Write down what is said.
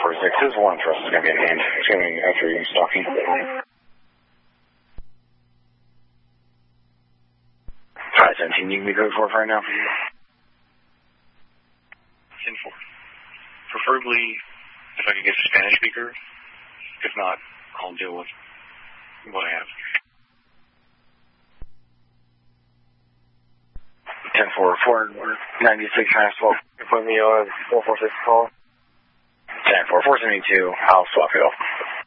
446 is one thrust is going to be in hand. It's going to be after you stalking. 517, you can be code 4 right now. 10-4. Preferably, if I could get a Spanish speaker. If not, I'll deal with what I have. 10-4, 496 Maxwell. Put me on 446 call. 10-4, 472, I'll swap you off.